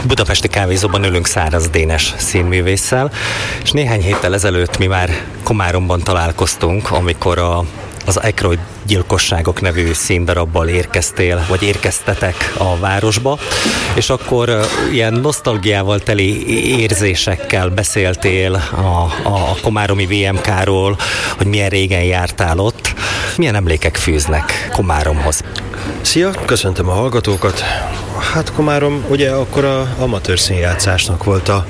Budapesti kávézóban ülünk Száraz Dénes színművésszel, és néhány héttel ezelőtt mi már Komáromban találkoztunk, amikor az Aykroyd gyilkosságok nevű színdarabbal érkeztél, vagy érkeztetek a városba, és akkor ilyen nosztalgiával teli érzésekkel beszéltél a komáromi VMK-ról, hogy milyen régen jártál ott. Milyen emlékek fűznek Komáromhoz? Szia, köszöntöm a hallgatókat. Hát Komárom ugye akkor a amatőr színjátszásnak volt a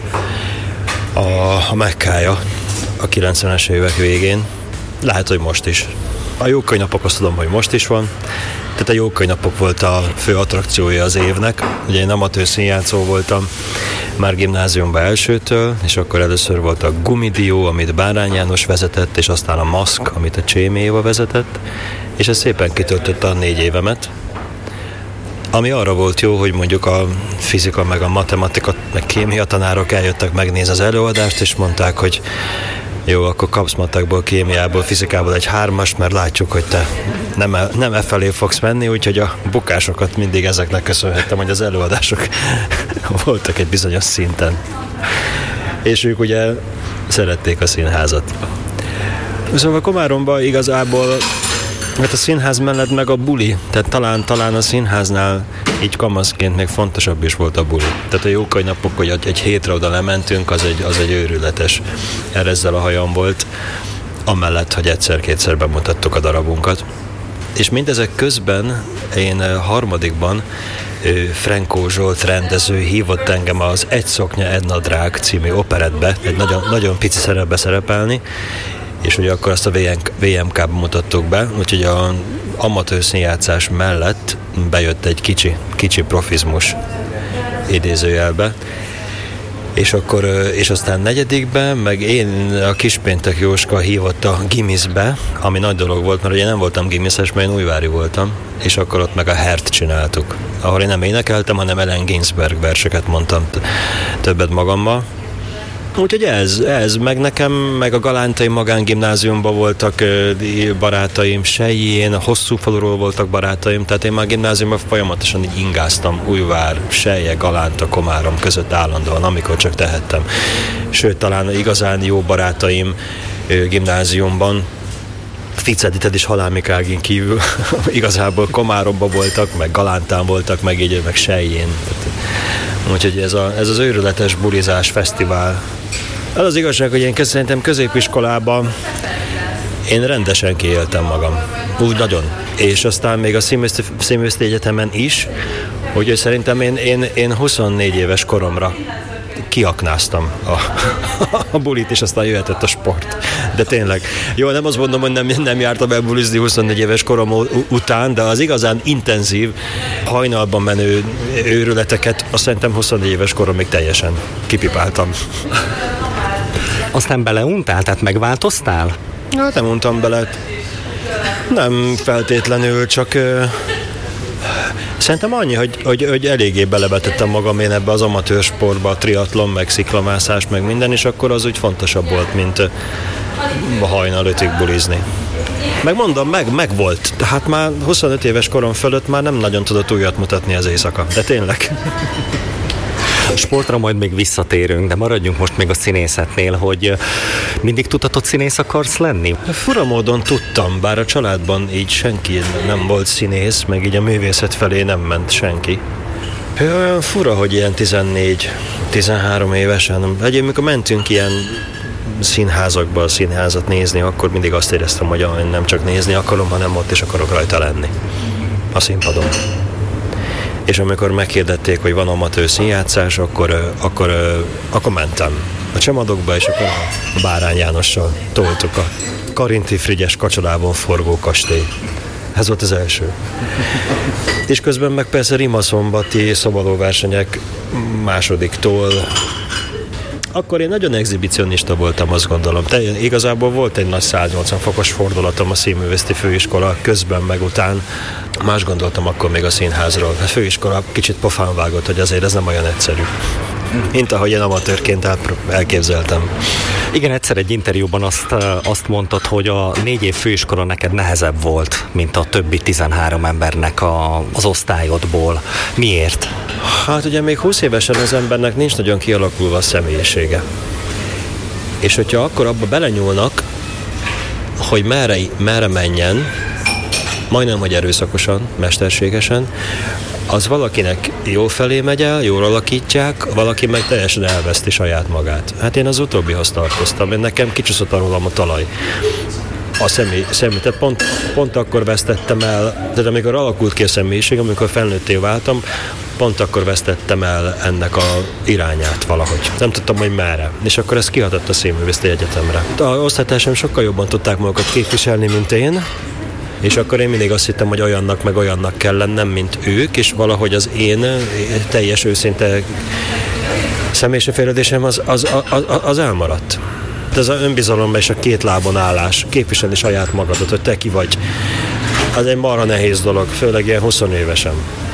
mekkája a 90-es évek végén. Lehet, hogy most is. A Jókai-napok azt tudom, hogy most is van. Tehát a Jókai-napok volt a fő attrakciója az évnek. Ugye én amatőr színjátszó voltam már gimnáziumban elsőtől, és akkor először volt a Gumidió, amit Bárány János vezetett, és aztán a Maszk, amit a Csémé Éva vezetett, és ez szépen kitöltötte a 4 évemet. Ami arra volt jó, hogy mondjuk a fizika, meg a matematika, meg kémia tanárok eljöttek megnézni az előadást, és mondták, hogy jó, akkor kapsz matekból, kémiából, fizikából egy 3-ast, mert látjuk, hogy te nem e felé fogsz menni, úgyhogy a bukásokat mindig ezeknek köszönhettem, hogy az előadások voltak egy bizonyos szinten. És ők ugye szerették a színházat. Szóval Komáromban igazából hát a színház mellett meg a buli, tehát talán a színháznál így kamaszként még fontosabb is volt a buli. Tehát a Jókai-napok, hogy egy hétre oda lementünk, az egy őrületes erezzel a hajam volt, amellett, hogy egyszer-kétszer bemutattuk a darabunkat. És mindezek közben én harmadikban Frenkó Zsolt rendező hívott engem az Egy szoknya, egy nadrág című operettbe, egy nagyon, nagyon pici szerepbe szerepelni, és ugye akkor azt a VMK-ban mutattuk be, úgyhogy a amatőr színjátszás mellett bejött egy kicsi profizmus idézőjelbe, és aztán 4. meg én, a Kispéntek Jóska hívott a Gimiszbe, ami nagy dolog volt, mert ugye nem voltam gimiszes, mert én újvári voltam, és akkor ott meg a Hert csináltuk, ahol én nem énekeltem, hanem Ellen Ginsberg verseket mondtam többet magammal. Úgyhogy ez, meg nekem, meg a Galántai Magángimnáziumban voltak barátaim, Selyén, a Hosszúfaluról voltak barátaim, tehát én már gimnáziumban folyamatosan így ingáztam Újvár, Selye, Galánta, Komárom között állandóan, amikor csak tehettem. Sőt, talán igazán jó barátaim gimnáziumban, Ficedited és Halál Mikágin kívül igazából Komáromban voltak, meg Galántán voltak, meg Selyén. Úgyhogy ez az őrületes bulizás, fesztivál. Az az igazság, hogy én szerintem középiskolában én rendesen kiéltem magam. Úgy nagyon. És aztán még a Színművészeti Egyetemen is, úgyhogy szerintem én 24 éves koromra kiaknáztam a bulit, és aztán jöhetett a sport. De tényleg. Jó, nem azt mondom, hogy nem jártam el bulizni 24 éves korom után, de az igazán intenzív, hajnalban menő őrületeket azt szerintem 24 éves koromig teljesen kipipáltam. Aztán beleuntál? Tehát megváltoztál? Hát nem untam bele. Nem feltétlenül, csak szerintem annyi, hogy eléggé belebetettem magam én ebbe az amatőr sportba, a triatlon, meg sziklamászás, meg minden, és akkor az úgy fontosabb volt, mint a hajnal 5-ig bulizni. Megmondom, meg volt. Tehát már 25 éves korom fölött már nem nagyon tudott újat mutatni az éjszaka. De tényleg. A sportra majd még visszatérünk, de maradjunk most még a színészetnél, hogy mindig tudhatod színész akarsz lenni? Fura módon tudtam, bár a családban így senki nem volt színész, meg így a művészet felé nem ment senki. Olyan fura, hogy ilyen 14-13 évesen. Egyébként mikor mentünk ilyen színházakba a színházat nézni, akkor mindig azt éreztem, hogy nem csak nézni akarom, hanem ott is akarok rajta lenni. A színpadon. És amikor meghirdették, hogy van amatőr színjátszás, akkor mentem a csemadokba, és akkor a Bárány Jánossal toltuk a Karinti Frigyes kacsolában forgó kastély. Ez volt az első. És közben meg persze rimaszombati szobalóversenyek másodiktól. Akkor én nagyon exhibicionista voltam, azt gondolom. Igazából volt egy nagy 180 fokos fordulatom a Színművészeti Főiskola közben meg után. Más gondoltam akkor még a színházról. A főiskola kicsit pofán vágott, hogy azért ez nem olyan egyszerű. Mint ahogy én amatőrként elképzeltem. Igen, egyszer egy interjúban azt mondtad, hogy a 4 év főiskola neked nehezebb volt, mint a többi 13 embernek az osztályodból. Miért? Hát ugye még 20 évesen az embernek nincs nagyon kialakulva a személyisége. És hogyha akkor abba belenyúlnak, hogy merre menjen, majdnem, hogy erőszakosan, mesterségesen, az valakinek jó felé megy el, jól alakítják, valaki meg teljesen elveszti saját magát. Hát én az utóbbihoz tartoztam, én nekem kicsúszott rólam a talaj. A személy, tehát pont akkor vesztettem el, de amikor alakult ki a személyiség, amikor felnőtté váltam, pont akkor vesztettem el ennek a irányát valahogy. Nem tudtam, hogy merre. És akkor ez kihatott a Színművészeti Egyetemre. A osztálytársaim sokkal jobban tudták magukat képviselni, mint én, és akkor én mindig azt hittem, hogy olyannak kell lennem, mint ők, és valahogy az én teljes őszinte személyiségfejlődésem az elmaradt. Ez az önbizalomban és a két lábon állás, képviselni saját magadat, hogy te ki vagy. Az egy marha nehéz dolog, főleg ilyen 20 évesen.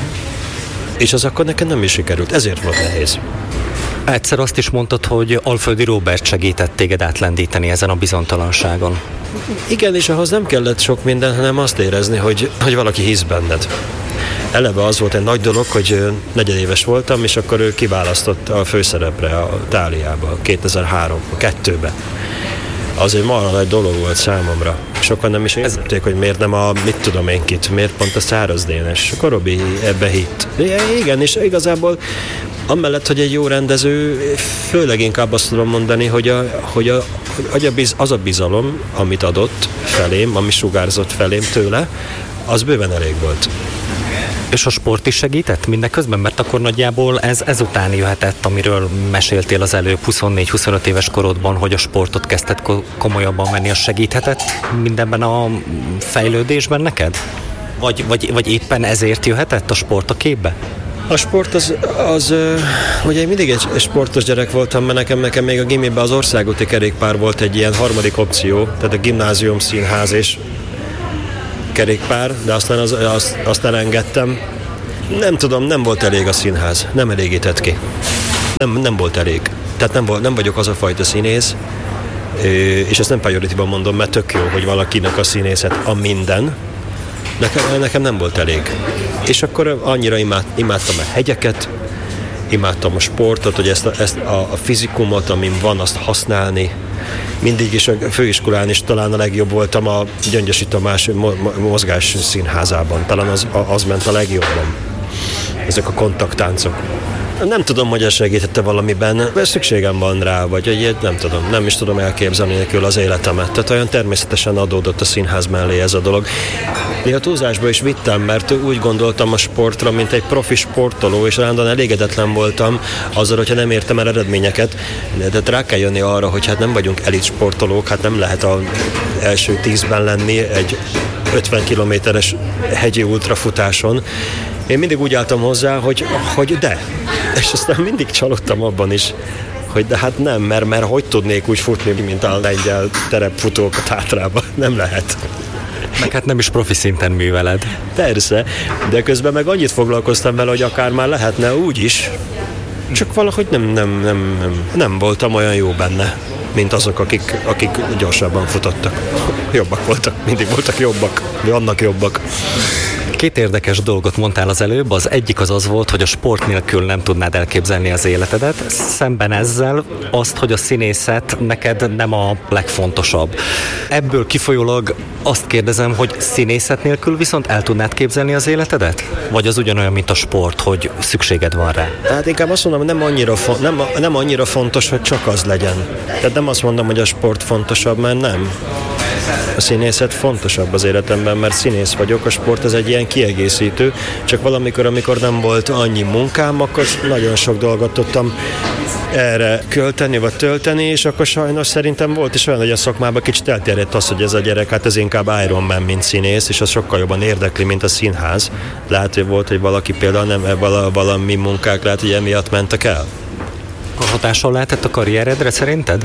És az akkor nekem nem is sikerült, ezért volt nehéz. Egyszer azt is mondtad, hogy Alföldi Róbert segített téged átlendíteni ezen a bizonytalanságon. Igen, és ahhoz nem kellett sok minden, hanem azt érezni, hogy valaki hisz benned. Eleve az volt egy nagy dolog, hogy negyedéves voltam, és akkor ő kiválasztott a főszerepre a Táliába, 2002-ben. Az egy marha nagy dolog volt számomra. Sokan nem is értették, hogy miért nem miért pont a Száraz Dénes. Akkor Robi ebbe hitt. Igen, és igazából amellett, hogy egy jó rendező, főleg inkább azt tudom mondani, hogy az a bizalom, amit adott felém, ami sugárzott felém tőle, az bőven elég volt. És a sport is segített mindeközben? Mert akkor nagyjából ez után jöhetett, amiről meséltél az előbb 24-25 éves korodban, hogy a sportot kezdted komolyabban menni, az segíthetett mindenben a fejlődésben neked? Vagy éppen ezért jöhetett a sport a képbe? A sport az ugye én mindig egy sportos gyerek voltam, mert nekem még a gimiben az országúti kerékpár volt egy ilyen harmadik opció, tehát a gimnázium, színház és kerékpár, de azt elengedtem. Nem tudom, nem volt elég a színház, nem elégített ki. Nem volt elég. Tehát nem vagyok az a fajta színész, és ezt nem pejoratívan mondom, mert tök jó, hogy valakinek a színészet a minden. Nekem nem volt elég. És akkor annyira imádtam a hegyeket, imádtam a sportot, hogy ezt a fizikumot, amin van, azt használni. Mindig is a főiskolán is talán a legjobb voltam a Gyöngyösi Tamás mozgás színházában. Talán az ment a legjobban. Ezek a kontakttáncok. Nem tudom, hogy ez segítette valamiben, de szükségem van rá, vagy nem tudom, nem is tudom elképzelni nélkül az életemet. Tehát olyan természetesen adódott a színház mellé ez a dolog. Néha túlzásba is vittem, mert úgy gondoltam a sportra, mint egy profi sportoló, és állandóan elégedetlen voltam azzal, hogyha nem értem el eredményeket. De rá kell jönni arra, hogy hát nem vagyunk elit sportolók, hát nem lehet az első 10-ben lenni egy 50 kilométeres hegyi ultrafutáson. Én mindig úgy álltam hozzá, hogy de. És aztán mindig csalódtam abban is, hogy de hát nem, mert hogy tudnék úgy futni, mint a lengyel terepfutók a Tátrában. Nem lehet. Meg hát nem is profi szinten műveled. Persze, de közben meg annyit foglalkoztam vele, hogy akár már lehetne úgy is. Csak valahogy nem voltam olyan jó benne, mint azok, akik gyorsabban futottak. Jobbak voltak, mindig voltak jobbak, vannak jobbak. Két érdekes dolgot mondtál az előbb, az egyik az volt, hogy a sport nélkül nem tudnád elképzelni az életedet, szemben ezzel azt, hogy a színészet neked nem a legfontosabb. Ebből kifolyólag azt kérdezem, hogy színészet nélkül viszont el tudnád képzelni az életedet? Vagy az ugyanolyan, mint a sport, hogy szükséged van rá? Hát inkább azt mondom, hogy nem annyira fontos, hogy csak az legyen. Tehát nem azt mondom, hogy a sport fontosabb, mert nem. A színészet fontosabb az életemben, mert színész vagyok, a sport az egy ilyen kiegészítő, csak valamikor, amikor nem volt annyi munkám, akkor nagyon sok dolgot tudtam erre költeni vagy tölteni, és akkor sajnos szerintem volt is olyan, hogy a szakmában kicsit elterjedt az, hogy ez a gyerek, hát ez inkább Iron Man, mint színész, és az sokkal jobban érdekli, mint a színház. Lehet, hogy volt, hogy valaki például nem valami munkák, lehet, hogy emiatt mentek el. A hatással lehetett a karrieredre szerinted?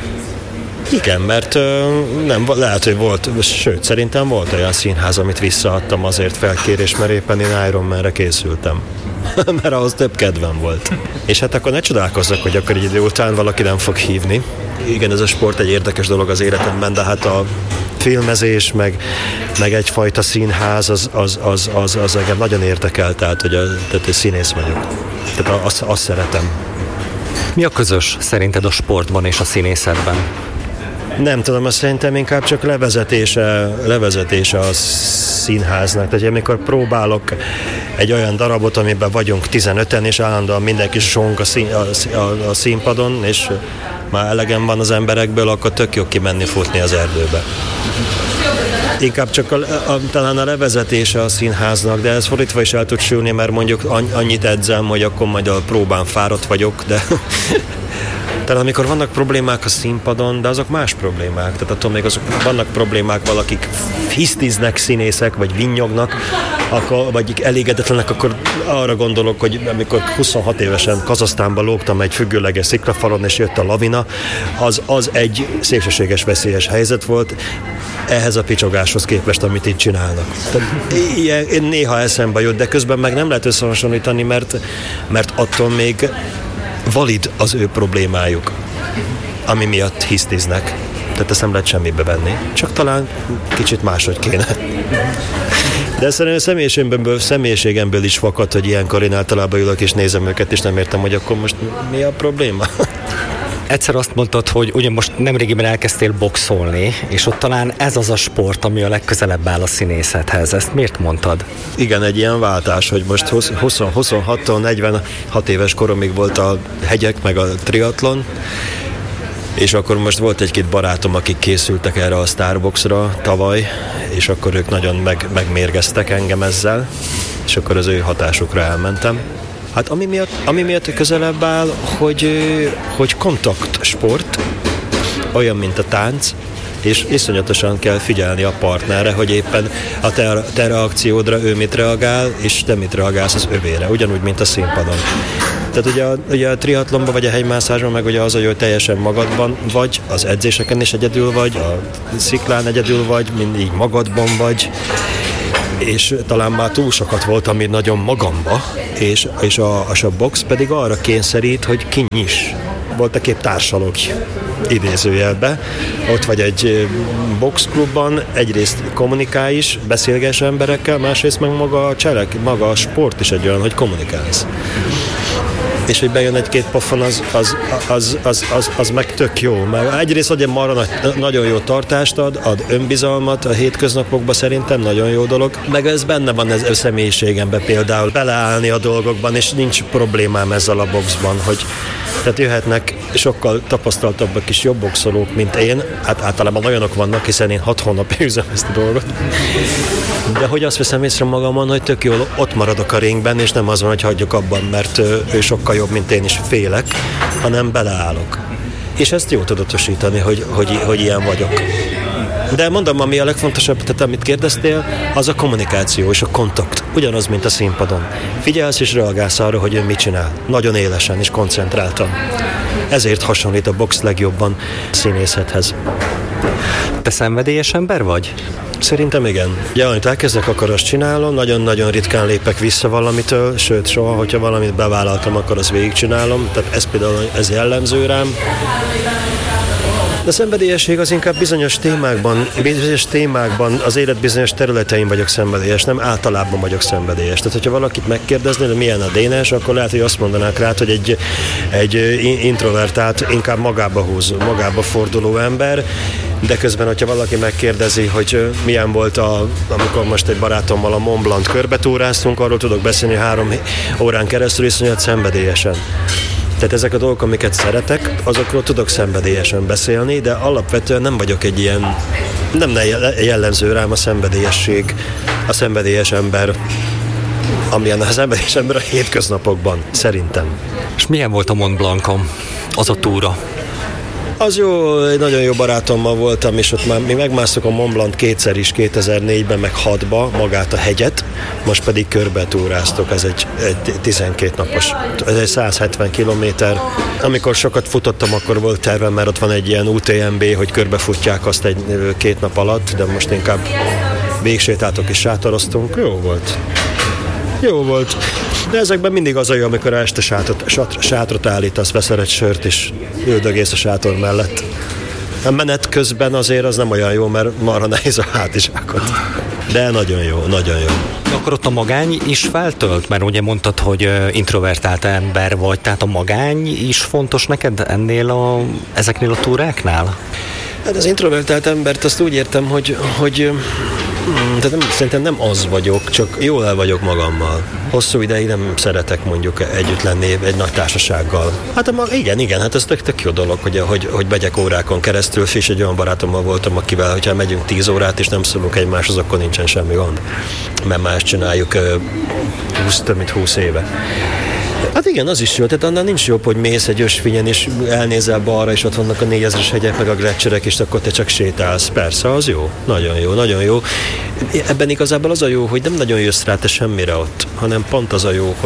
Igen, mert nem, lehet, hogy volt, sőt, szerintem volt olyan színház, amit visszaadtam azért felkérés, mert éppen én Iron Man-re készültem. Mert ahhoz több kedvem volt. És hát akkor ne csodálkozzak, hogy akkor egy idő után valaki nem fog hívni. Igen, ez a sport egy érdekes dolog az életemben, de hát a filmezés, meg egyfajta színház, az engem nagyon érdekel, tehát hogy színész vagyok. Tehát azt szeretem. Mi a közös szerinted a sportban és a színészetben? Nem tudom, azt szerintem inkább csak levezetése a színháznak. Tehát amikor próbálok egy olyan darabot, amiben vagyunk 15-en, és állandóan mindenki song a színpadon, és már elegem van az emberekből, akkor tök jó kimenni futni az erdőbe. Inkább csak talán a levezetése a színháznak, de ez fordítva is el tud sülni, mert mondjuk annyit edzem, hogy akkor majd a próbán fáradt vagyok, de talán amikor vannak problémák a színpadon, de azok más problémák. Tehát attól még azok vannak problémák, valakik hisztiznek, színészek, vagy vinnyognak, vagy elégedetlenek, akkor arra gondolok, hogy amikor 26 évesen Kazahsztánban lógtam egy függőleges sziklafalon, és jött a lavina, az egy szélsőséges, veszélyes helyzet volt, ehhez a picsogáshoz képest, amit itt csinálnak. Ilyen néha eszembe jut, de közben meg nem lehet összehasonlítani, mert attól még valid az ő problémájuk, ami miatt hisztiznek. Tehát ezt nem lehet semmibe venni. Csak talán kicsit máshogy kéne. De szerintem személyiségemből is fakad, hogy ilyenkor én általában ülök és nézem őket, és nem értem, hogy akkor most mi a probléma. Egyszer azt mondtad, hogy ugye most nemrégiben elkezdtél boxolni, és ott talán ez az a sport, ami a legközelebb áll a színészethez. Ezt miért mondtad? Igen, egy ilyen váltás, hogy most 26-tól 46 éves koromig volt a hegyek, meg a triatlon, és akkor most volt egy-két barátom, akik készültek erre a Starboxra tavaly, és akkor ők nagyon megmérgeztek engem ezzel, és akkor az ő hatásukra elmentem. Hát ami miatt közelebb áll, hogy kontaktsport, olyan, mint a tánc, és iszonyatosan kell figyelni a partnerre, hogy éppen a te reakciódra ő mit reagál, és te mit reagálsz az övére, ugyanúgy, mint a színpadon. Tehát ugye a triatlonban vagy a hegymászásban meg ugye az, hogy teljesen magadban vagy, az edzéseken is egyedül vagy, a sziklán egyedül vagy, mindig magadban vagy, és talán már túl sokat voltam én nagyon magamba, és a box pedig arra kényszerít, hogy kinyiss. Voltak épp társalog idézőjelbe. Ott vagy egy boxklubban, egyrészt kommunikálj is, beszélgess emberekkel, másrészt meg maga a sport is egy olyan, hogy kommunikálsz. És hogy bejön egy-két pofon, az meg tök jó. Mert egyrészt ugye marra nagyon jó tartást ad önbizalmat a hétköznapokban, szerintem nagyon jó dolog. Meg ez benne van ez a személyiségemben például beleállni a dolgokban, és nincs problémám ezzel a boxban, hogy tehát jöhetnek sokkal tapasztaltabbak is jobb boxolók, mint én. Hát általában olyanok vannak, hiszen én 6 hónapig üzem ezt a dolgot. De hogy azt veszem észre magamon, hogy tök jól ott maradok a ringben, és nem az van, hogy hagyjuk abban, mert ő sokkal jobb, mint én is félek, hanem beleállok. És ezt jó tudatosítani, hogy ilyen vagyok. De mondom, ami a legfontosabb, tehát amit kérdeztél, az a kommunikáció és a kontakt. Ugyanaz, mint a színpadon. Figyelsz és reagálsz arra, hogy ő mit csinál. Nagyon élesen és koncentráltan. Ezért hasonlít a box legjobban színészethez. Te szenvedélyes ember vagy? Szerintem igen. Ja, amit elkezdek, akkor azt csinálom, nagyon-nagyon ritkán lépek vissza valamitől, sőt, soha, hogyha valamit bevállaltam, akkor azt végigcsinálom. Tehát ez például jellemző rám. De a szenvedélyesség az inkább bizonyos témákban, az élet bizonyos területein vagyok szenvedélyes, nem általában vagyok szenvedélyes. Tehát, hogyha valakit megkérdeznél, hogy milyen a Dénes, akkor lehet, hogy azt mondanák rá, hogy egy introvertált, inkább magába forduló ember, de közben, hogyha valaki megkérdezi, hogy milyen volt, amikor most egy barátommal a Mont Blanc körbetúráztunk, arról tudok beszélni 3 órán keresztül, iszonyat szenvedélyesen. Tehát ezek a dolgok, amiket szeretek, azokról tudok szenvedélyesen beszélni, de alapvetően nem vagyok egy ilyen, nem jellemző rám a szenvedélyesség, a szenvedélyes ember, amilyen a szenvedélyes ember a hétköznapokban, szerintem. És milyen volt a Mont Blancon az a túra? Az jó, egy nagyon jó barátommal voltam, és ott már mi megmásztuk a Mont Blanc 2-szer is, 2004-ben, meg 6-ba magát a hegyet, most pedig körbetúráztok, ez egy 12 napos, ez egy 170 kilométer. Amikor sokat futottam, akkor volt tervem, mert ott van egy ilyen UTMB, hogy körbefutják azt egy 2 nap alatt, de most inkább végsétáltok és sátoroztunk. Jó volt. De ezekben mindig az a jó, amikor este sátrat állítasz, veszel egy sört, és üldögész a sátor mellett. A menet közben azért az nem olyan jó, mert marha nehéz a hátizsákot. De nagyon jó, nagyon jó. Akkor ott a magány is feltölt, mert ugye mondtad, hogy introvertált ember vagy, tehát a magány is fontos neked ezeknél a túráknál? Hát az introvertált embert azt úgy értem, hogy tehát szerintem nem az vagyok, csak jól el vagyok magammal. Hosszú ideig nem szeretek mondjuk együtt lenni egy nagy társasággal. Hát igen, hát ez tök jó dolog, hogy megyek órákon keresztül, és egy olyan barátommal voltam, akivel, hogyha megyünk 10 órát, és nem szólunk egymáshoz, akkor nincsen semmi gond. Mert már ezt csináljuk több mint 20 éve. Hát igen, az is jó, tehát annál nincs jobb, hogy mész egy ösvényen, és elnézel balra, és ott vannak a 4000-es hegyek, meg a gleccserek, és akkor te csak sétálsz. Persze, az jó. Nagyon jó, nagyon jó. Ebben igazából az a jó, hogy nem nagyon jössz rá te semmire ott, hanem pont az a jó,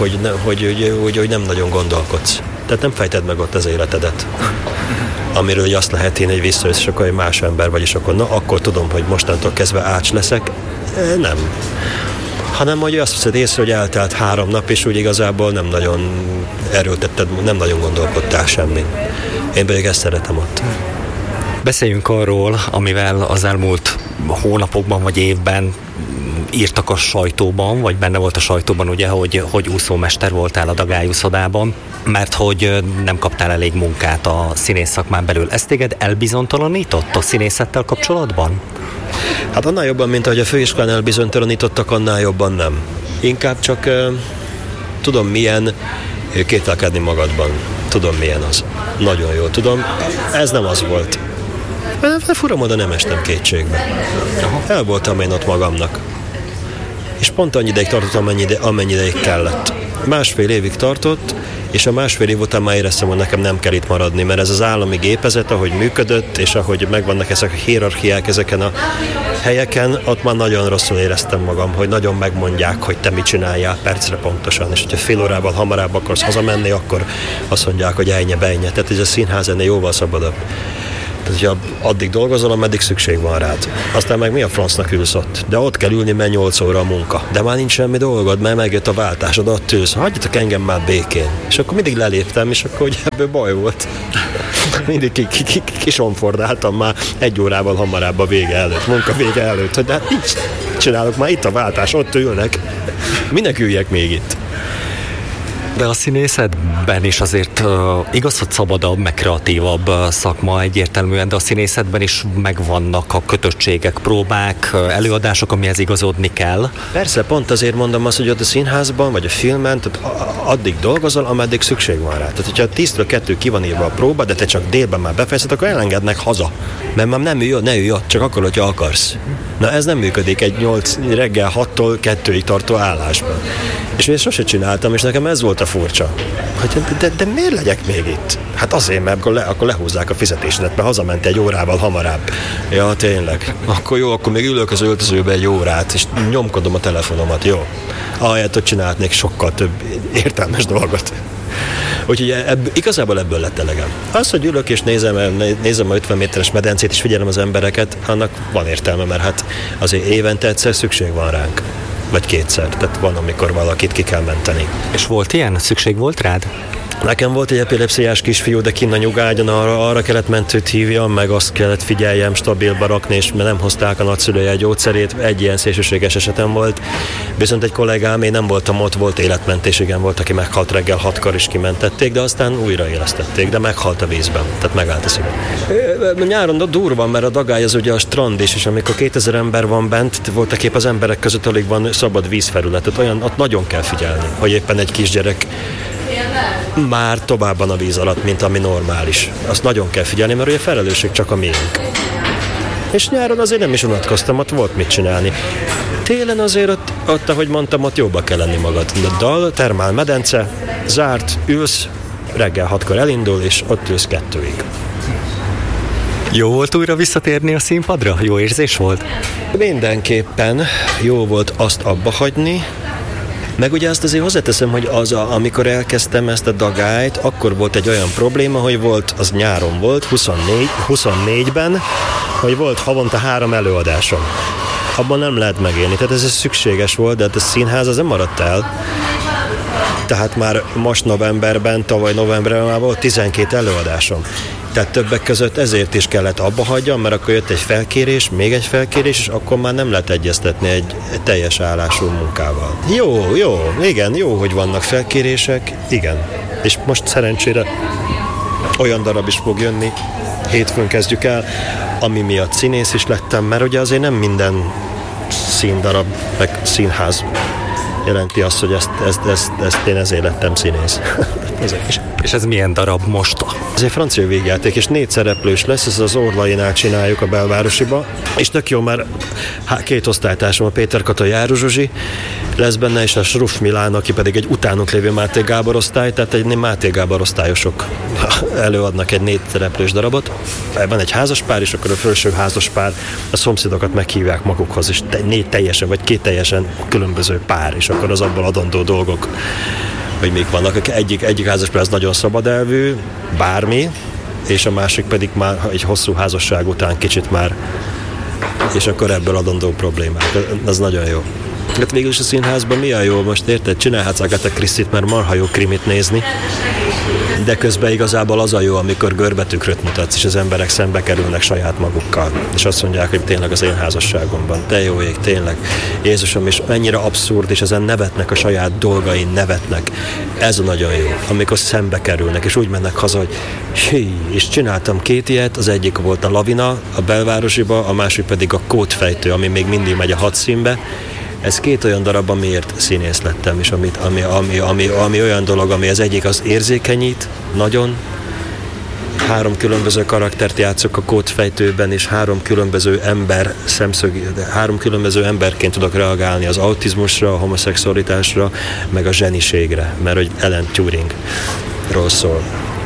hogy nem nagyon gondolkodsz. Tehát nem fejted meg ott az életedet. Amiről azt lehet én, hogy visszajössz, és akkor egy más ember vagy, és akkor tudom, hogy mostantól kezdve ács leszek. Nem. Hanem hogy azt veszed észre, hogy eltelt 3 nap, és úgy igazából nem nagyon erőltetted, nem nagyon gondolkodtál semmin. Én pedig ezt szeretem ott. Beszéljünk arról, amivel az elmúlt hónapokban vagy évben írtak a sajtóban, vagy benne volt a sajtóban, ugye, hogy úszómester voltál a Dagály úszodában, mert hogy nem kaptál elég munkát a színész szakmán belül. Ez téged elbizonytalanított a színészettel kapcsolatban? Hát annál jobban, mint ahogy a főiskolánál bizonytalanítottak, annál jobban nem. Inkább csak tudom milyen kételkedni magadban. Tudom milyen az. Nagyon jól tudom. Ez nem az volt. De furam oda nem estem kétségbe. El voltam én ott magamnak. És pont annyi ideig tartott, amennyi ideig kellett. 1,5 évig tartott, és a 1,5 év után már éreztem, hogy nekem nem kell itt maradni, mert ez az állami gépezet, ahogy működött, és ahogy megvannak ezek a hierarchiák ezeken a helyeken, ott már nagyon rosszul éreztem magam, hogy nagyon megmondják, hogy te mit csináljál percre pontosan, és hogyha fél órával hamarabb akarsz hazamenni, akkor azt mondják, hogy ejnye, bejnye. Tehát ez a színház ennél jóval szabadabb. Tehát, hogyha addig dolgozol, ameddig szükség van rád. Aztán meg mi a francnak ülsz ott? De ott kell ülni, mert 8 óra a munka. De már nincs semmi dolgod, mert megjött a váltásod, ott ülsz. Hagyjatok engem már békén. És akkor mindig leléptem, és akkor ugye ebből baj volt. Mindig kisonfordáltam már 1 órával hamarabb a vége előtt, munka vége előtt, hogy de hát nincs, csinálok már itt a váltás, ott ülnek. Minek üljek még itt? De a színészetben is azért igaz, hogy szabadabb, meg kreatívabb szakma egyértelműen, de a színészetben is megvannak a kötöttségek, próbák, előadások, amihez igazodni kell. Persze, pont azért mondom azt, hogy ott a színházban, vagy a filmen, tehát addig dolgozol, ameddig szükség van rá. Tehát, hogyha 10-től 2 ki van írva a próba, de te csak délben már befejezed, akkor elengednek haza. Mert már ne ülj ott, csak akkor, hogyha akarsz. Na ez nem működik egy reggel 6-tól 2-ig tartó állásban. És én sose csináltam, és nekem ez volt a furcsa. Hogy de miért legyek még itt? Hát azért, mert akkor lehúzzák a fizetésedet, mert hazament 1 órával hamarabb. Ja, tényleg. Akkor jó, akkor még ülök az öltözőbe 1 órát, és nyomkodom a telefonomat, jó. Ahelyett, hogy csinálnék sokkal több értelmes dolgot. Úgyhogy igazából ebből lett elegem. Az, hogy ülök és nézem a 50 méteres medencét, és figyelem az embereket, annak van értelme, mert hát azért évente egyszer szükség van ránk. Vagy 2-szer, tehát van, amikor valakit ki kell menteni. És volt ilyen? Szükség volt rád? Nekem volt egy epilepsziás kisfiú, de kinn a nyugágyon arra kellett mentőt hívjam, meg azt kellett figyeljem, stabilba rakni, és nem hozták a nagyszülője a gyógyszerét, egy ilyen szélsőséges esetem volt. Viszont egy kollégám, én nem voltam ott, volt életmentés, igen, volt, aki meghalt reggel 6-kor is kimentették, de aztán újraélesztették, de meghalt a vízben, tehát megállt a szíve. Nyáron durva, mert a Dagály az ugye a strand is, és amikor 2000 ember van bent, voltak épp az emberek között alig van szabad vízfelületet, olyan, ott nagyon kell figyelni, hogy éppen egy kisgyerek már tovább van a víz alatt, mint ami normális. Azt nagyon kell figyelni, mert ugye a felelősség csak a miénk. És nyáron azért nem is unatkoztam, ott volt mit csinálni. Télen azért ott ahogy mondtam, ott jobban kell lenni magad. A dal, termál medence, zárt, ülsz, reggel 6-kor elindul, és ott ülsz 2-ig. Jó volt újra visszatérni a színpadra? Jó érzés volt? Mindenképpen jó volt azt abba hagyni, meg ugye azt azért hozzáteszem, hogy amikor elkezdtem ezt a Dagályt, akkor volt egy olyan probléma, hogy volt, az nyáron volt, 24-ben, hogy volt havonta 3 előadásom. Abban nem lehet megélni, tehát ez szükséges volt, de hát a színház az nem maradt el. Tehát már most novemberben, tavaly novemberben már volt 12 előadásom. Tehát többek között ezért is kellett abba hagyjam, mert akkor jött egy felkérés, még egy felkérés, és akkor már nem lehet egyeztetni egy teljes állású munkával. Jó, igen, jó, hogy vannak felkérések, igen. És most szerencsére olyan darab is fog jönni, hétfőn kezdjük el, ami miatt színész is lettem, mert ugye azért nem minden színdarab, meg színház jelenti azt, hogy ezt én ezért lettem színész. És ez milyen darab most? Ez egy francia végjáték, és 4 szereplős lesz, ez az Orlainál csináljuk a Belvárosiba, és tök jó, mert 2 osztálytársam, a Péter Kata Járó Zsuzsi lesz benne, és a Sruff Milán, aki pedig egy utánuk lévő Máté Gábor osztály, tehát egy Máté Gábor osztályosok előadnak egy 4 szereplős darabot. Van egy házaspár, és akkor a felső házaspár a szomszédokat meghívják magukhoz, és 4 teljesen, vagy 2 teljesen különböző pár, és akkor az abból adandó dolgok, hogy még vannak. Egyik házaspár az nagyon szabadelvű, bármi, és a másik pedig már egy hosszú házasság után kicsit már, és akkor ebből adandó problémák. Ez nagyon jó. Hát végül is a színházban mi a jó? Most érted? Csinálhatsz Agatha Christie-t, mert marha jó krimit nézni, de közben igazából az a jó, amikor görbetükröt mutatsz, és az emberek szembe kerülnek saját magukkal, és azt mondják, hogy tényleg az én házasságomban, te jó ég, tényleg. Jézusom, és mennyire abszurd, és ezen nevetnek a saját dolgain, nevetnek. Ez a nagyon jó, amikor szembe kerülnek, és úgy mennek haza, hogy és csináltam 2 ilyet, az egyik volt a Lavina, a Belvárosiba, a másik pedig a Kódfejtő, ami még mindig megy a 6 színbe. Ez 2 olyan darab, amiért színész lettem, és ami olyan dolog, ami az egyik az érzékenyít, nagyon. 3 különböző karaktert játszok a Kódfejtőben, és 3 különböző emberként tudok reagálni az autizmusra, a homoszexualitásra, meg a zseniségre, mert hogy Alan Turingról szól.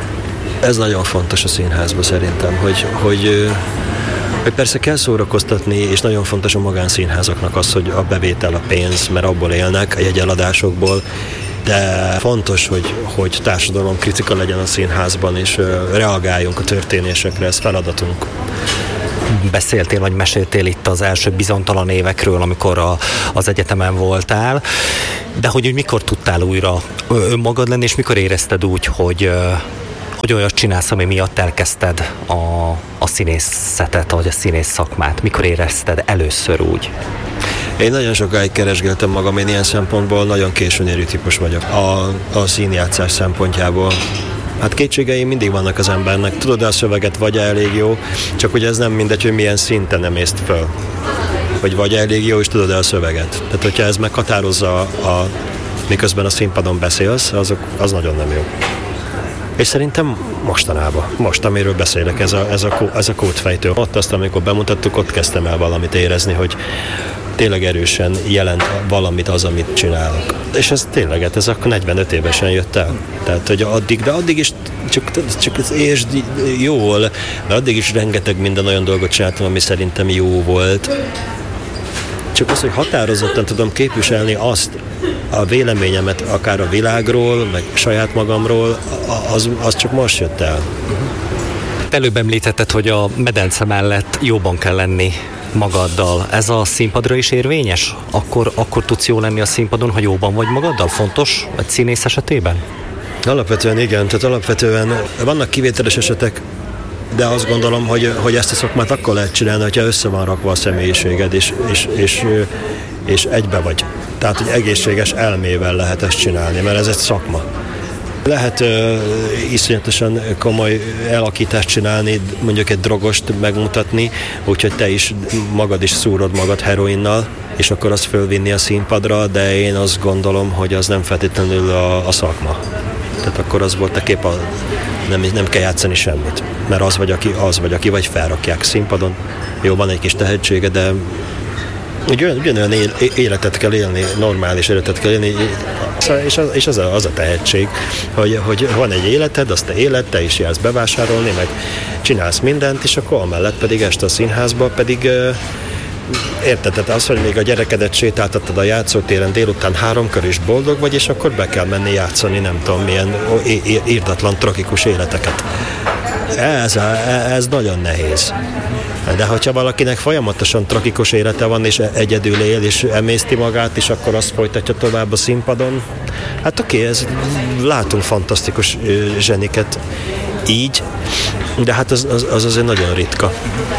Ez nagyon fontos a színházban szerintem, hogy persze kell szórakoztatni, és nagyon fontos a magánszínházaknak az, hogy a bevétel, a pénz, mert abból élnek, a jegyeladásokból, de fontos, hogy társadalomkritika legyen a színházban, és reagáljunk a történésekre, ez feladatunk. Beszéltél, vagy meséltél itt az első bizonytalan évekről, amikor az egyetemen voltál, de hogy mikor tudtál újra önmagad lenni, és mikor érezted úgy, hogy olyat csinálsz, ami miatt elkezdted a színészetet, vagy a színész szakmát? Mikor érezted először úgy? Én nagyon sokáig keresgéltem magam, én ilyen szempontból nagyon későnyerű típus vagyok a színjátszás szempontjából. Hát kétségeim mindig vannak az embernek. Tudod, a szöveget vagy elég jó, csak ugye ez nem mindegy, hogy milyen szinten emészt föl. Vagy elég jó, és tudod a szöveget. Tehát, hogyha ez meghatározza miközben a színpadon beszélsz, az nagyon nem jó. És szerintem mostanában, amiről beszélek, ez a Kódfejtő. Ott azt, amikor bemutattuk, ott kezdtem el valamit érezni, hogy tényleg erősen jelent valamit az, amit csinálok. És ez tényleg, ez akkor 45 évesen jött el. Tehát, hogy addig is csak értsd jól, mert addig is rengeteg minden olyan dolgot csináltam, ami szerintem jó volt. Csak az, hogy határozottan tudom képviselni azt, a véleményemet akár a világról, meg saját magamról, az csak most jött el. Előbb említetted, hogy a medence mellett jóban kell lenni magaddal. Ez a színpadra is érvényes? Akkor tudsz jó lenni a színpadon, ha jóban vagy magaddal? Fontos egy színész esetében? Alapvetően igen, tehát alapvetően vannak kivételes esetek, de azt gondolom, hogy ezt a szakmát akkor lehet csinálni, hogyha össze van rakva a személyiséged, és egybe vagy. Tehát, hogy egészséges elmével lehet ezt csinálni, mert ez egy szakma. Lehet iszonyatosan komoly elakítást csinálni, mondjuk egy drogost megmutatni, úgyhogy te is magad is szúrod magad heroinnal, és akkor azt fölvinni a színpadra, de én azt gondolom, hogy az nem feltétlenül a szakma. Tehát akkor az volt a kép, nem kell játszani semmit, mert az vagy, aki vagy felrakják színpadon. Jó, van egy kis tehetsége, de ugyanolyan életet kell élni, normális életet kell élni, és az a tehetség, hogy van egy életed, azt te is jársz bevásárolni, meg csinálsz mindent, és akkor amellett pedig este a színházba pedig érted, tehát az, hogy még a gyerekedet sétáltattad a játszótéren délután 3-kor is boldog vagy, és akkor be kell menni játszani, nem tudom milyen írdatlan, tragikus életeket. Ez nagyon nehéz. De hogyha valakinek folyamatosan tragikus élete van, és egyedül él, és emészti magát, és akkor azt folytatja tovább a színpadon, hát oké, látunk fantasztikus zseniket így, de hát az azért nagyon ritka.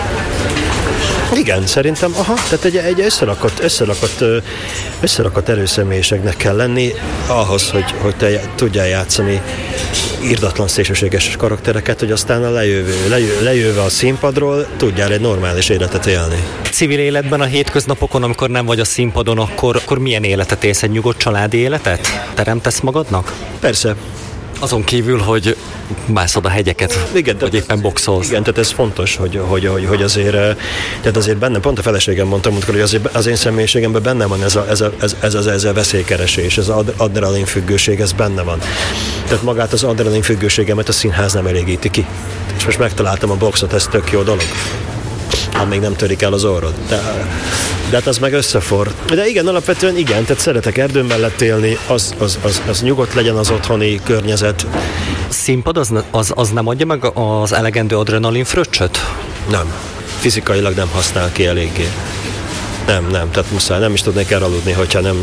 Igen, szerintem, tehát egy összerakott erőszemélyiségnek kell lenni ahhoz, hogy te tudjál játszani irdatlan szélsőséges karaktereket, hogy aztán a lejöve a színpadról tudjál egy normális életet élni. Civil életben a hétköznapokon, amikor nem vagy a színpadon, akkor milyen életet élsz? Egy nyugodt családi életet teremtesz magadnak? Persze. Azon kívül, hogy mászod a hegyeket, igen, vagy éppen boxolsz. Igen, tehát ez fontos, hogy azért benne, pont a feleségem mondta, hogy az én személyiségemben benne van ez a veszélykeresés, ez az adrenalin függőség, ez benne van. Tehát magát az adrenalin függőségemet a színház nem elégíti ki. És most megtaláltam a boxot, ez tök jó dolog. Amíg nem törik el az orrod. De hát az meg összefor. De igen, alapvetően igen, tehát szeretek erdő mellett élni, az nyugodt legyen az otthoni környezet. Színpad az nem adja meg az elegendő adrenalin fröccsöt? Nem. Fizikailag nem használ ki eléggé. Nem, tehát muszáj, nem is tudnék elaludni, hogyha nem...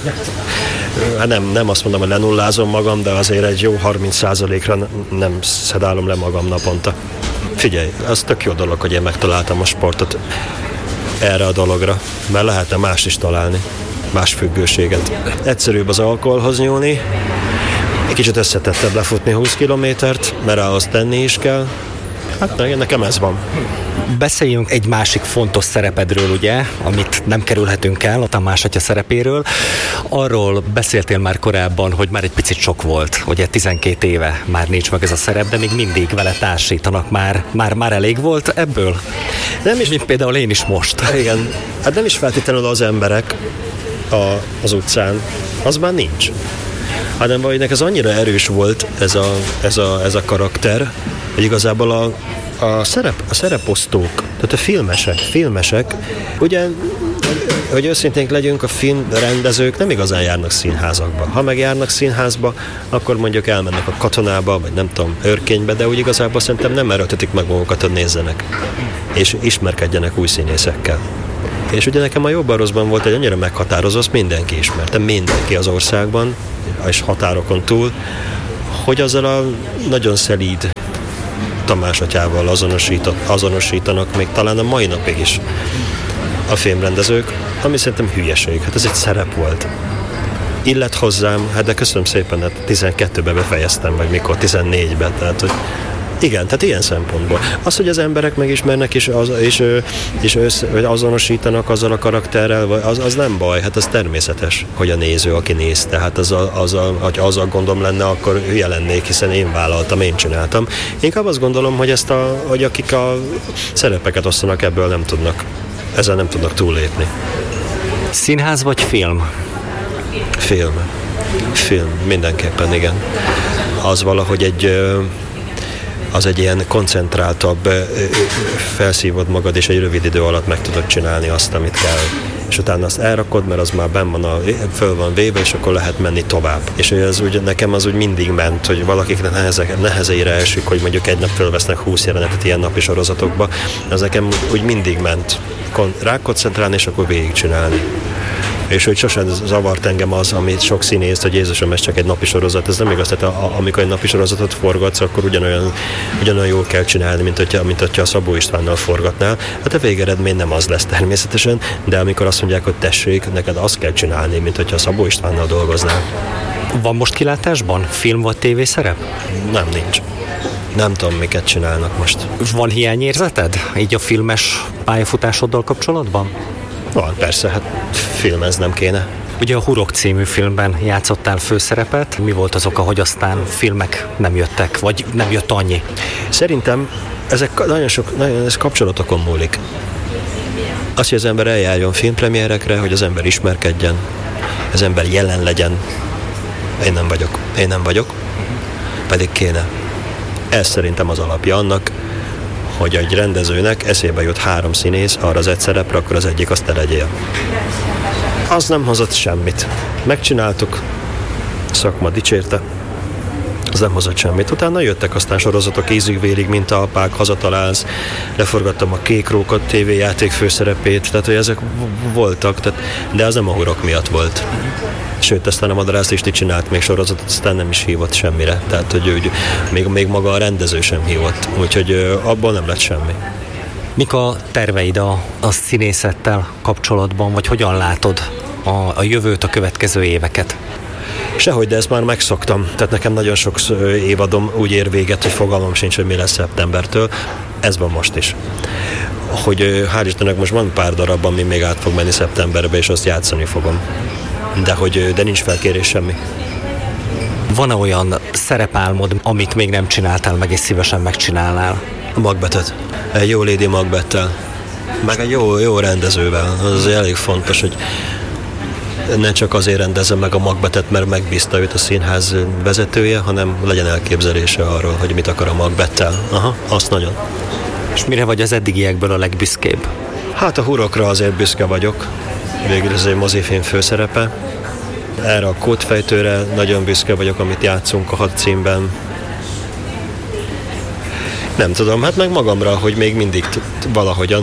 nem azt mondom, hogy lenullázom magam, de azért egy jó 30%-ra nem szedálom le magam naponta. Figyelj, az tök jó dolog, hogy én megtaláltam a sportot erre a dologra, mert lehetne mást is találni, más függőséget. Egyszerűbb az alkoholhoz nyúlni, egy kicsit összetettebb lefutni 20 kilométert, mert ahhoz tenni is kell. Hát nekem ez van. Beszéljünk egy másik fontos szerepedről, ugye, amit nem kerülhetünk el, a Tamás atya szerepéről. Arról beszéltél már korábban, hogy már egy picit sok volt. Ugye 12 éve már nincs meg ez a szerep, de még mindig vele társítanak. Már elég volt ebből? Nem is, mint például én is most. Igen, hát nem is feltétlenül az emberek az utcán, az már nincs. Hanem valahogy ez annyira erős volt ez a karakter, hogy igazából a szereposztók, tehát a filmesek, ugye, hogy őszinténk legyünk, a filmrendezők nem igazán járnak színházakba. Ha megjárnak színházba, akkor mondjuk elmennek a Katonába, vagy nem tudom, Örkénybe, de úgy igazából szerintem nem erőltetik meg magukat, hogy nézzenek, és ismerkedjenek új színészekkel. És ugye nekem a Jobban Rosszban volt egy annyira meghatározó, azt mindenki ismerte, mindenki az országban, és határokon túl, hogy azzal a nagyon szelíd Tamás atyával azonosítanak még talán a mai napig is a filmrendezők, ami szerintem hülyeség. Hát ez egy szerep volt. Illet hozzám, hát de köszönöm szépen, hát 12-ben befejeztem, vagy mikor, 14-ben, tehát hogy igen, tehát ilyen szempontból. Az, hogy az emberek megismernek és azonosítanak azzal a karakterrel, az nem baj, hát az természetes, hogy a néző, aki néz. Tehát az a gondom lenne, akkor hülye lennék, hiszen én vállaltam, én csináltam. Inkább azt gondolom, hogy akik a szerepeket osztanak, ezzel nem tudnak túllépni. Színház vagy film? Film, mindenképpen, igen. Az valahogy az egy ilyen koncentráltabb, felszívod magad, és egy rövid idő alatt meg tudod csinálni azt, amit kell. És utána azt elrakod, mert az már benn van, föl van véve, és akkor lehet menni tovább. És nekem az úgy mindig ment, hogy valakiknek nehezeire esik, hogy mondjuk egy nap fölvesznek 20 jelenetet ilyen napi sorozatokba, az nekem úgy mindig ment. Rákoncentrálni, és akkor végigcsinálni. És hogy sosem zavart engem az, amit sok színész, hogy Jézusom, ez csak egy napi sorozat. Ez nem igaz, tehát amikor egy napi sorozatot forgatsz, akkor ugyanolyan jól kell csinálni, mint hogyha a Szabó Istvánnal forgatnál. Hát a végeredmény nem az lesz természetesen, de amikor azt mondják, hogy tessék, neked azt kell csinálni, mint hogyha a Szabó Istvánnal dolgoznál. Van most kilátásban film vagy tévészerep? Nem, nincs. Nem tudom, miket csinálnak most. Van hiányérzeted így a filmes pályafutásoddal kapcsolatban? Van, persze, hát filmeznem kéne. Ugye a Hurok című filmben játszottál főszerepet. Mi volt az oka, hogy aztán filmek nem jöttek, vagy nem jött annyi? Szerintem ez kapcsolatokon múlik. Az, hogy az ember eljárjon filmpremierekre, hogy az ember ismerkedjen, az ember jelen legyen. Én nem vagyok, pedig kéne. Ez szerintem az alapja annak, hogy egy rendezőnek eszébe jut 3 színész arra az egy szerepre, akkor az egyik azt te legyél. Az nem hozott semmit. Megcsináltuk, szakma dicsérte, az nem hozott semmit. Utána jöttek aztán sorozatok ízig-vérig, mint Alpák, Hazatalálsz, leforgattam a Kék Róka tévéjáték főszerepét, tehát hogy ezek voltak, de az nem a hurok miatt volt. Sőt, aztán a Madarász Isti csinált még sorozatot, aztán nem is hívott semmire. Tehát, hogy még maga a rendező sem hívott. Úgyhogy abból nem lett semmi. Mik a terveid a színészettel kapcsolatban, vagy hogyan látod a jövőt, a következő éveket? Sehogy, de ezt már megszoktam. Tehát nekem nagyon sok évadom úgy ér véget, hogy fogalmam sincs, hogy mi lesz szeptembertől. Ez van most is. Hogy hál' Istennek most van pár darab, ami még át fog menni szeptemberbe, és azt játszani fogom. De nincs felkérés semmi. Van-e olyan szerepálmod, amit még nem csináltál meg, és szívesen megcsinálnál? A Macbethet. Egy jó Lady Macbettel. Meg egy jó rendezővel. Az elég fontos, hogy ne csak azért rendezem meg a Macbethet, mert megbízta őt a színház vezetője, hanem legyen elképzelése arról, hogy mit akar a Macbettel. Aha, azt nagyon. És mire vagy az eddigiekből a legbüszkébb? Hát a hurokra azért büszke vagyok. Végül ez egy mozifilm főszerepe. Erre a Kódfejtőre nagyon büszke vagyok, amit játszunk a hadcímben. Nem tudom, hát meg magamra, hogy még mindig valahogyan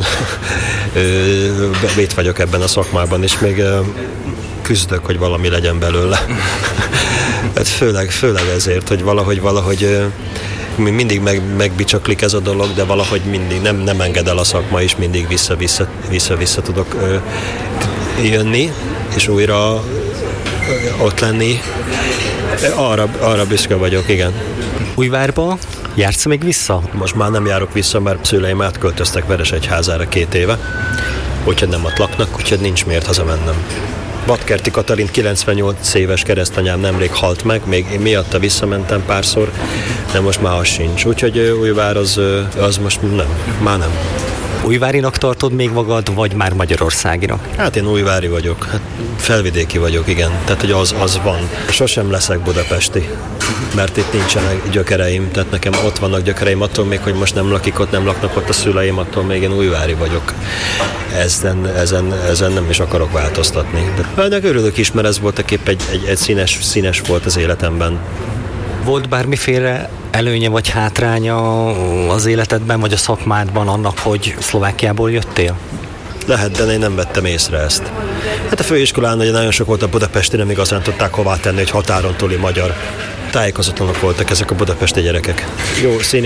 itt vagyok ebben a szakmában, és még küzdök, hogy valami legyen belőle. Hát főleg ezért, hogy valahogy mindig megbicsaklik ez a dolog, de valahogy mindig nem enged el a szakma, és mindig vissza tudok jönni, és újra ott lenni. Arra büszke vagyok, igen. Újvárba jársz még vissza? Most már nem járok vissza, mert szüleim átköltöztek Veresegyházára 2 éve, úgyhogy nem ott laknak, úgyhogy nincs miért hazamennem. Vadkerti Katalin 98 éves keresztanyám nemrég halt meg, még én miatta visszamentem párszor, de most már az sincs. Úgyhogy Újvár az most már nem. Újvárinak tartod még magad, vagy már magyarországinak? Hát én újvári vagyok, hát felvidéki vagyok, igen. Tehát, hogy az van. Sosem leszek budapesti, mert itt nincsenek gyökereim, tehát nekem ott vannak gyökereim, attól még, hogy most nem laknak ott a szüleim, attól még én újvári vagyok. Ezen nem is akarok változtatni. De ennek örülök is, mert ez voltak épp egy színes volt az életemben. Volt bármiféle előnye vagy hátránya az életedben, vagy a szakmádban annak, hogy Szlovákiából jöttél? Lehet, de én nem vettem észre ezt. Hát a főiskolán ugye nagyon sok volt a budapesti, nem igazán tudták hová tenni, hogy határon túli magyar. Tájékozatlanok voltak ezek a budapesti gyerekek. Jó